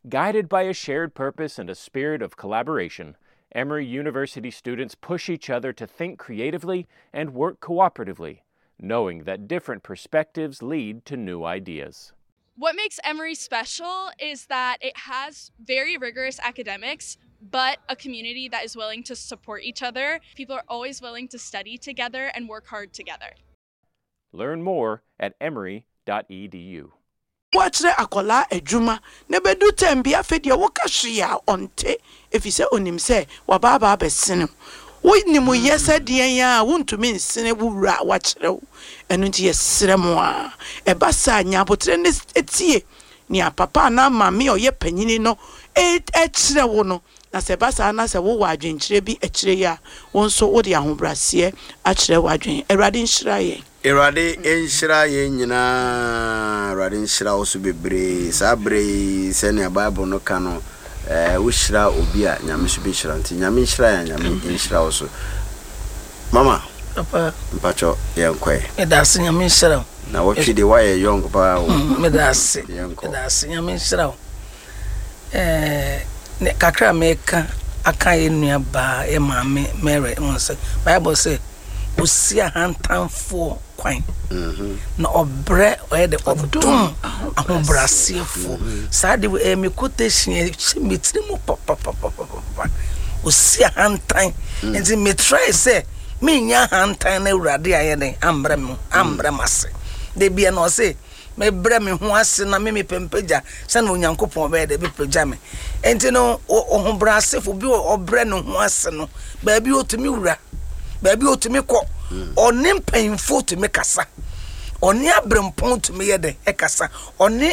Guided by a shared purpose and a spirit of collaboration, Emory University students push each other to think creatively and work cooperatively, knowing that different perspectives lead to new ideas. What makes Emory special is that it has very rigorous academics, but a community that is willing to support each other. People are always willing to study together and work hard together. Learn more at emory.edu. Wachre akola ejuma ne bedu tembia fedia wokahwea onte efise onim se wababa besene woni mu yesa den ya wontumi nsene wura wachre enu nti yesremo a ebasa nya botre ne etie ni papa na mama oye panyini no echire wo no na se basa na se wo wadwenkyire bi echire ya wonso wo de ahobrase achire wadwen erade nhyiraye Erade enhyira ye nyina erade nhyira wo so bebre sabre sene bible no ka no wo hyira obi a nyame so be hyira nti nyame nhyira ya nyame nhyira wo so mama papa mpacho yenkwe edase nyame nhyira na wo twede wa ye young pa wo medase nyame nhyira ne kakra meka aka ye nua ba e maame Mary onse bible say osia hantanfo kwan na obre o de odum ahobrasefo sade me quotation metri mu papa osia hantan enti me try say me nya hantan na urade aye den ambre mase de bia no say me bre me ho ase na me pempeja se na onyankopon be de be peja me enti no ahobrasefo bi obre no ho ase no ba bi otumi wura baby otumi ko oni mpanyimfo to me kasa oni abrempon to me yede e kasa oni